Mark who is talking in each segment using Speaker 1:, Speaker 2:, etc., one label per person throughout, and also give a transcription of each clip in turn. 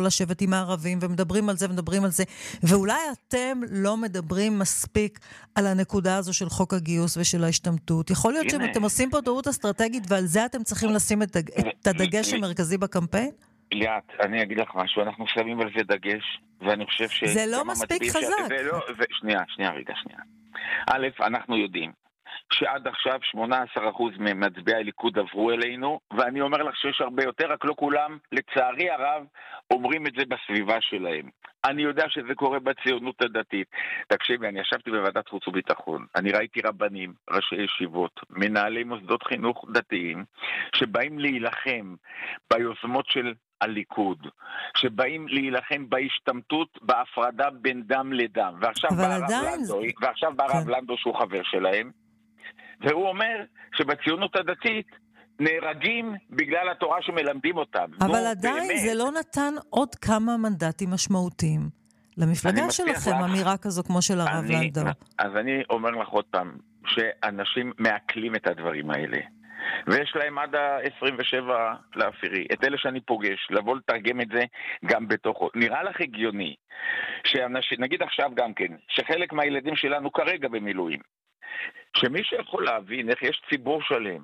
Speaker 1: לשבת עם הערבים, ומדברים על זה ומדברים על זה, ואולי אתם לא מדברים מספיק על הנקודה הזו של חוק הגיוס ושל ההשתמטות. יכול להיות שאתם עושים פה טעות אסטרטגית, ועל זה אתם צריכים לשים את הדגש המרכזי בקמפיין?
Speaker 2: ליאת, אני אגיד לך משהו, אנחנו שמים על זה דגש, ואני חושב ש...
Speaker 1: זה לא מספיק חזק.
Speaker 2: שנייה. א', אנחנו יודעים שעד עכשיו 18% ממצביעי הליכוד עברו אלינו, ואני אומר לך שיש הרבה יותר, רק לא כולם, לצערי הרב, אומרים את זה בסביבה שלהם. אני יודע שזה קורה בציונות הדתית. תקשיבי, אני ישבתי בוועדת חוץ וביטחון, אני ראיתי רבנים, ראשי ישיבות, מנהלי מוסדות חינוך דתיים, שבאים להילחם ביוזמות של הליכוד, שבאים להילחם בהשתמטות, בהפרדה בין דם לדם. ועכשיו ברב לנדו שהוא חבר שלהם, והוא אומר שבציונות הדתית נהרגים בגלל התורה שמלמדים אותם.
Speaker 1: אבל עדיין באמת. זה לא נתן עוד כמה מנדטים משמעותיים למפלגה שלכם, אמירה כזו כמו של הרב לנדו.
Speaker 2: אז אני אומר לך עוד פעם, שאנשים מעכלים את הדברים האלה. ויש להם עד ה-27 לאפירי, את אלה שאני פוגש, לבוא לתרגם את זה גם בתוכו. נראה לך הגיוני, שאנשים, נגיד עכשיו גם כן, שחלק מהילדים שלנו כרגע במילואים, שמי שיכול להבין איך יש ציבור שלם,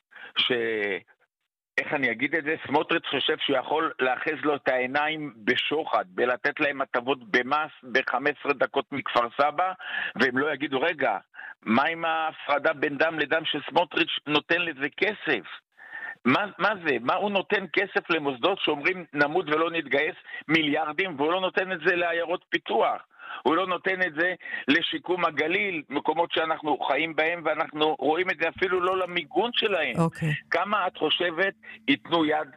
Speaker 2: איך אני אגיד את זה, סמוטריץ' חושב שהוא יכול לאחז לו את העיניים בשוחד, בלתת להם הטבות במס ב-15 דקות מכפר סבא, והם לא יגידו, רגע, מה עם ההפרדה בין דם לדם שסמוטריץ' נותן לזה כסף? מה זה? מה הוא נותן כסף למוסדות שאומרים נמות ולא נתגייס מיליארדים, והוא לא נותן את זה לעיירות פיתוח? הוא לא נותן את זה לשיקום הגליל, מקומות שאנחנו חיים בהם, ואנחנו רואים את זה אפילו לא למיגון שלהם. כמה את חושבת ייתנו יד,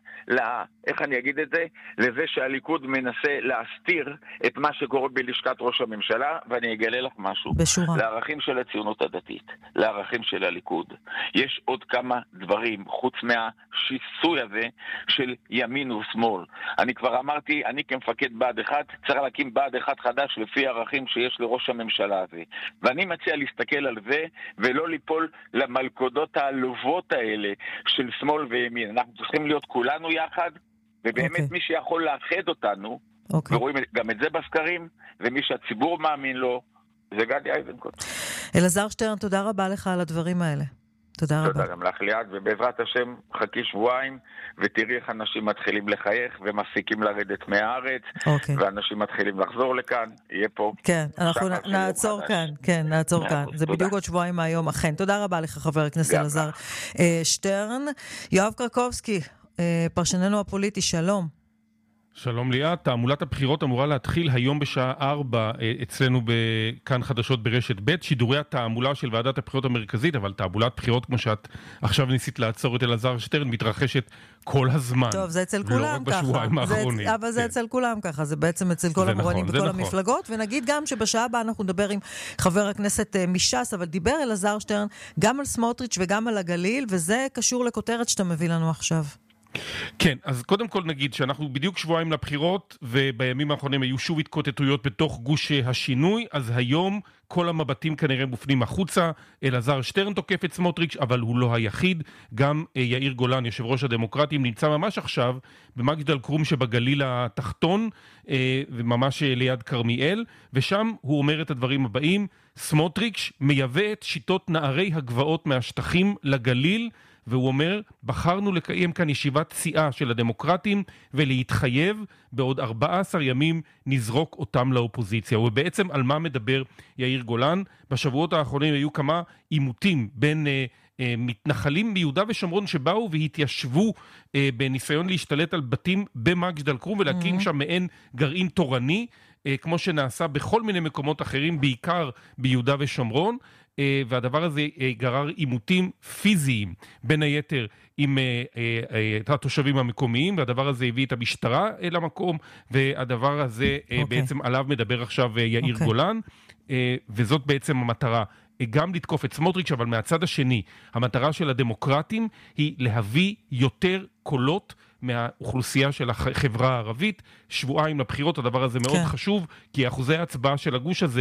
Speaker 2: איך אני אגיד את זה, לזה שהליכוד מנסה להסתיר את מה שקורה בלשכת ראש הממשלה, ואני אגלה לך משהו.
Speaker 1: בשורה.
Speaker 2: לערכים של הציונות הדתית, לערכים של הליכוד. יש עוד כמה דברים, חוץ מהשיסוי הזה של ימין ושמאל. אני כבר אמרתי, אני כמפקד בעד אחד, צריך להקים בעד אחד חדש לפי הערכים שיש לראש הממשלה הזה. ואני מציע להסתכל על זה, ולא ליפול למלכודות העלובות האלה של שמאל וימין. אנחנו צריכים להיות כולנו יחד, ובאמת מי שיכול לאחד אותנו, ורואים גם את זה בסקרים, ומי שהציבור מאמין לו, זה גדי איזנקוט.
Speaker 1: אלעזר שטרן, תודה רבה לך על הדברים האלה. תודה רבה.
Speaker 2: תודה גם לך ליד, ובעזרת השם חכי שבועיים, ותראי איך אנשים מתחילים לחייך, ומפסיקים לרדת מהארץ, ואנשים מתחילים לחזור לכאן, יהיה פה.
Speaker 1: כן, אנחנו נעצור כאן, כן, נעצור כאן. זה בדיוק עוד שבועיים מהיום, אכן. תודה רבה לך, חבר הכנסת אלעזר שטרן. יואב קרקובסקי, פרשננו הפוליטי, שלום.
Speaker 3: שלום ליאת, תעמולת הבחירות אמורה להתחיל היום בשעה 4 אצלנו בכאן חדשות ברשת ב', שידורי התעמולה של ועדת הבחירות המרכזית, אבל תעמולת בחירות כמו שאת עכשיו ניסית לעצור את אלעזר שטרן, מתרחשת כל הזמן.
Speaker 1: טוב, זה אצל כולם ככה.
Speaker 3: לא רק בשבועיים האחרונים.
Speaker 1: אבל זה אצל כולם ככה, זה בעצם אצל כל המורנים וכל המפלגות, ונגיד גם שבשעה הבאה אנחנו נדבר עם חבר הכנסת מש"ס, אבל דיבר אלעזר שטרן גם על סמוטריץ' וגם על הגליל, וזה קשור לכותרת שאתה מביא לנו עכשיו.
Speaker 3: כן, אז קודם כל נגיד שאנחנו בדיוק שבועיים לבחירות, ובימים האחרונים היו שוב התקוטטויות בתוך גוש השינוי, אז היום כל המבטים כנראה מופנים החוצה. אלעזר שטרן תוקף את סמוטריץ', אבל הוא לא היחיד. גם יאיר גולן, יושב ראש הדמוקרטים, נמצא ממש עכשיו במג'דל כרום שבגליל התחתון, וממש ליד כרמיאל, ושם הוא אומר את הדברים הבאים: סמוטריץ' מייבא את שיטות נערי הגבעות מהשטחים לגליל, והוא אומר, בחרנו לקיים כאן ישיבת סיעה של הדמוקרטים, ולהתחייב בעוד 14 ימים נזרוק אותם לאופוזיציה. ובעצם על מה מדבר יאיר גולן? בשבועות האחרונים היו כמה עימותים בין מתנחלים ביהודה ושומרון שבאו והתיישבו בניסיון להשתלט על בתים במג'דל כרום ולהקים שם מעין גרעין תורני, כמו שנעשה בכל מיני מקומות אחרים, בעיקר ביהודה ושומרון. והדבר הזה גרר עימותים פיזיים, בין היתר עם התושבים המקומיים, והדבר הזה הביא את המשטרה אל המקום, והדבר הזה בעצם עליו מדבר עכשיו יאיר גולן, וזאת בעצם המטרה, גם לתקוף את סמוטריץ', אבל מהצד השני, המטרה של הדמוקרטים היא להביא יותר קולות מהאוכלוסייה של החברה הערבית. שבועיים לבחירות, הדבר הזה מאוד חשוב, כי אחוזי ההצבעה של הגוש הזה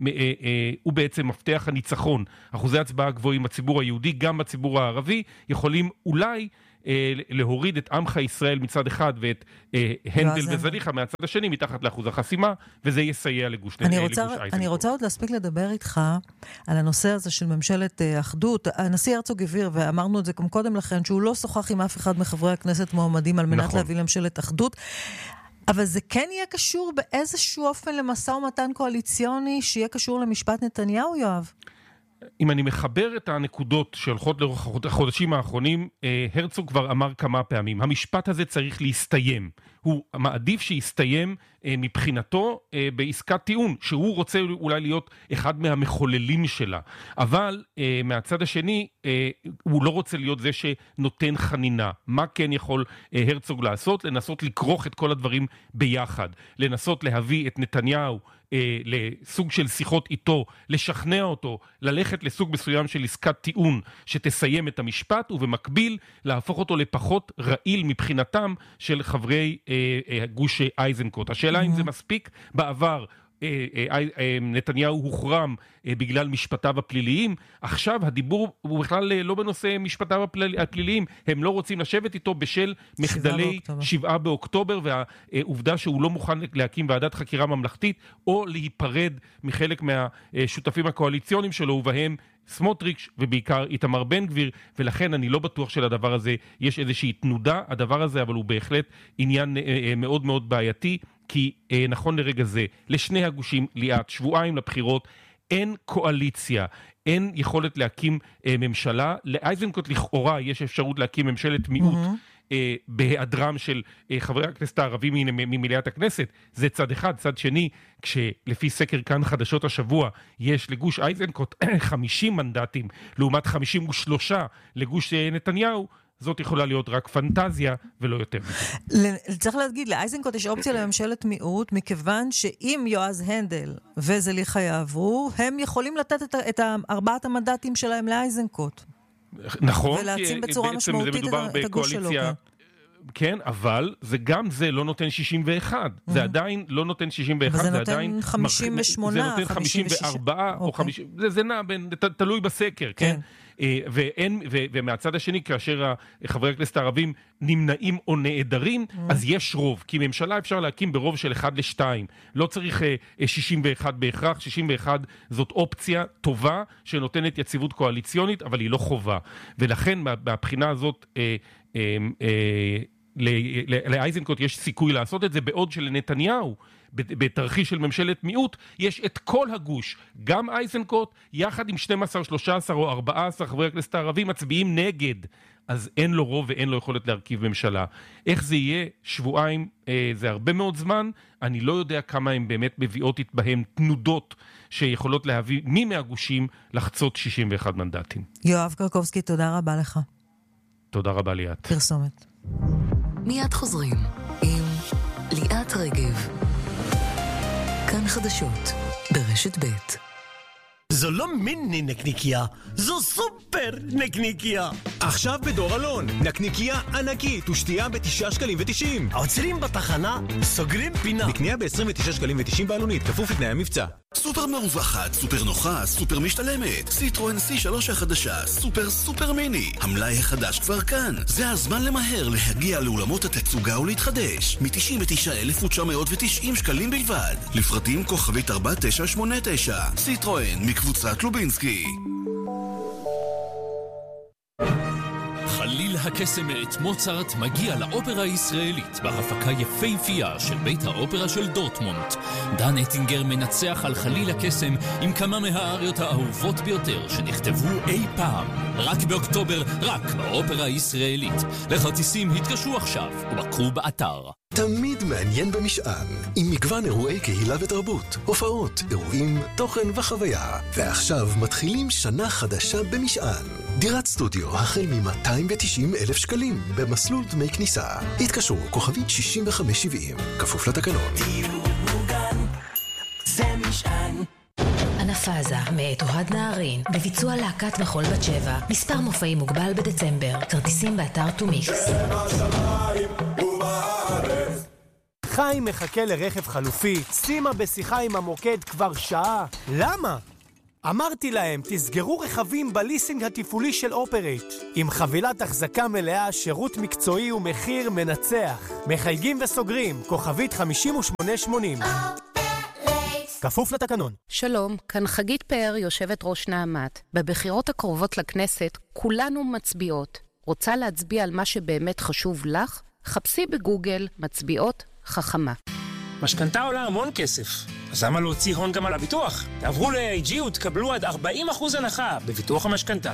Speaker 3: הוא בעצם מפתח הניצחון. אחוזי ההצבעה הגבוהים בציבור היהודי, גם בציבור הערבי, יכולים אולי להוריד את עמך ישראל מצד אחד ואת הנדל וזליכה מהצד השני מתחת לאחוז החסימה, וזה יסייע לגוש איזנקוט.
Speaker 1: אני רוצה עוד להספיק לדבר איתך על הנושא הזה של ממשלת אחדות. הנשיא הרצוג הבהיר, ואמרנו את זה גם קודם לכן, שהוא לא שוחח עם אף אחד מחברי הכנסת מועמדים על מנת להביא לממשלת אחדות. אבל זה כן יהיה קשור באיזשהו אופן למשא ומתן קואליציוני שיהיה קשור למשפט נתניהו, יואב?
Speaker 3: אם אני מחבר את הנקודות שהולכות לאורך החודשים האחרונים, הרצוג כבר אמר כמה פעמים, המשפט הזה צריך להסתיים. הוא מעדיף שיסתיים מבחינתו בעסקת טיעון, שהוא רוצה אולי להיות אחד מהמחוללים שלה. אבל מהצד השני, הוא לא רוצה להיות זה שנותן חנינה. מה כן יכול הרצוג לעשות? לנסות לקרוך את כל הדברים ביחד. לנסות להביא את נתניהו לסוג של שיחות איתו, לשכנע אותו, ללכת לסוג מסוים של עסקת טיעון שתסיים את המשפט, ובמקביל להפוך אותו לפחות רעיל מבחינתם של חברי גוש איזנקוט. השאלה אם זה מספיק. בעבר נתניהו הוחרם בגלל משפטיו הפליליים, עכשיו הדיבור הוא בכלל לא בנושא משפטיו הפליליים, הם לא רוצים לשבת איתו בשל מחדלי 7 באוקטובר, והעובדה שהוא לא מוכן להקים ועדת חקירה ממלכתית, או להיפרד מחלק מהשותפים הקואליציוניים שלו, ובהם סמוטריץ' ובעיקר איתמר בן גביר, ולכן אני לא בטוח שלדבר הזה יש איזושהי תנודה, הדבר הזה, אבל הוא בהחלט עניין מאוד מאוד בעייתי, כי נכון לרגע זה, לשני הגושים ליאת, שבועיים לבחירות, אין קואליציה, אין יכולת להקים ממשלה. לאיזנקוט לכאורה יש אפשרות להקים ממשלת מיעוט, בהיעדרם של חברי הכנסת הערבים ממליאת הכנסת. זה צד אחד. צד שני, כשלפי סקר כאן חדשות השבוע יש לגוש איזנקוט 50 מנדטים לעומת 53 לגוש נתניהו, זאת יכולה להיות רק פנטזיה ולא יותר.
Speaker 1: צריך להגיד, לאיזנקוט יש אופציה לממשלת מיעוט, מכיוון שאם יועז הנדל וזליכה יעברו, הם יכולים לתת את 4 המנדטים שלהם לאיזנקוט.
Speaker 3: נכון,
Speaker 1: ולהצים בצורה משמעותית את הגוש שלו.
Speaker 3: כן, אבל זה לא נותן 61. זה עדיין לא נותן 61.
Speaker 1: וזה נותן 58,
Speaker 3: זה נותן 54, או 50, זה נע, תלוי בסקר, כן? ומהצד השני, כאשר חברי הכנסת הערבים נמנעים או נעדרים, אז יש רוב, כי ממשלה אפשר להקים ברוב של 1-2. לא צריך 61 בהכרח. 61 זאת אופציה טובה שנותנת יציבות קואליציונית, אבל היא לא חובה. ולכן מהבחינה הזאת לאיזנקוט יש סיכוי לעשות את זה, בעוד שלנתניהו בתרחיש של ממשלת מיעוט יש את כל הגוש, גם איזנקוט יחד עם 12, 13 או 14 חברי הכנסת הערבים מצביעים נגד, אז אין לו רוב ואין לו יכולת להרכיב ממשלה. איך זה יהיה? שבועיים זה הרבה מאוד זמן, אני לא יודע כמה הם באמת מביאות בהם תנודות שיכולות להביא מי מהגושים לחצות 61 מנדטים.
Speaker 1: יואב קרקובסקי, תודה רבה לך.
Speaker 3: תודה רבה ליאת.
Speaker 1: פרסומת.
Speaker 4: מיד חוזרים עם ליאת רגב. כאן חדשות ברשת ב'.
Speaker 5: זו לא מיני נקניקיה, זו סופר נקניקיה.
Speaker 6: עכשיו בדור אלון, נקניקיה ענקית ושתייה ב9.90 שקלים.
Speaker 5: עוצרים בתחנה, סוגרים פינה.
Speaker 6: נקניה ב29.90 שקלים בעלונית, כפוף לתנאי המבצע.
Speaker 7: סופר מרווחת, סופר נוחה, סופר משתלמת. סיטרואן C3 החדשה, סופר מיני. המלאי החדש כבר כאן. זה הזמן למהר להגיע לאולמות התצוגה ולהתחדש. מ99,990 שקלים בלבד. לפרטים כוכבית 4989. סיטרואן מקבוצת לובינסקי.
Speaker 8: חליל הקסם מאת מוצרט מגיע לאופרה הישראלית בהפקה יפהפייה של בית האופרה של דורטמונד. דן אטינגר מנצח על חליל הקסם עם כמה מהאריות האהובות ביותר שנכתבו אי פעם. רק באוקטובר, רק באופרה הישראלית. לכרטיסים התקשרו עכשיו ובקרו באתר.
Speaker 9: תמיד מעניין במשען, עם מגוון אירועי קהילה ותרבות, הופעות, אירועים, תוכן וחוויה. ועכשיו מתחילים שנה חדשה במשען. דירת סטודיו החל מ-290,000 שקלים במסלול דמי כניסה. התקשרו כוכבית 6570, כפוף לתקנון.
Speaker 10: דיור מוגן, זה משען.
Speaker 4: אנפאזה מאת אוהד נהרין בביצוע להקת מחול בת שבע. מספר מופעים מוגבל בדצמבר. כרטיסים באתר טומיקס.
Speaker 5: חיים מחכה לרכב חלופי, שימה בשיחה עם המוקד כבר שעה. למה? אמרתי להם, תסגרו רכבים בליסינג התפעולי של אופרייט. עם חבילת החזקה מלאה, שירות מקצועי ומחיר מנצח. מחייגים וסוגרים, כוכבית 5880. כפוף לתקנון.
Speaker 11: שלום, כאן חגית פאר, יושבת ראש נעמת. בבחירות הקרובות לכנסת, כולנו מצביעות. רוצה להצביע על מה שבאמת חשוב לך? חפשי בגוגל מצביעות חכמה.
Speaker 12: משכנתה עולה המון כסף. אז למה להוציא הון גם על הביטוח? תעברו ל-AIG ותקבלו עד 40% הנחה בביטוח המשכנתה.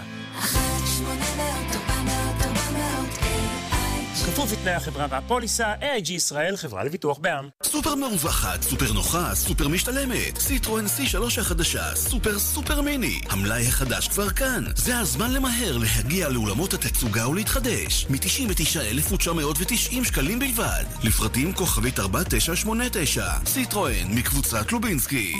Speaker 12: כפוף לתנאי החברה והפוליסה, AIG ישראל, חברה לביטוח בע"מ.
Speaker 7: סופר מרווחת, סופר נוחה, סופר משתלמת. סיטרואן C3 החדשה, סופר מיני. המלאי החדש כבר כאן. זה הזמן למהר להגיע לאולמות התצוגה ולהתחדש. מ-99,990 שקלים בלבד. לפרטים כוכבית 4989. סיטרואן מקבוצת לובינסקי.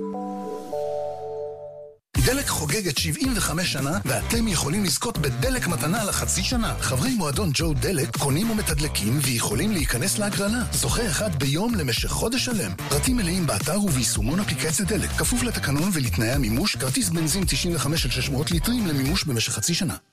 Speaker 13: דלק חוגגת 75 שנה, ואתם יכולים לזכות בדלק מתנה לחצי שנה. חברי מועדון ג'ו דלק קונים ומתדלקים ויכולים להיכנס להגרלה. זוכה אחד ביום למשך חודש שלם. פרטים מלאים באתר וביישומון אפליקציית דלק. כפוף לתקנון ולתנאי המימוש, כרטיס בנזין 95 של 600 ליטרים למימוש במשך חצי שנה.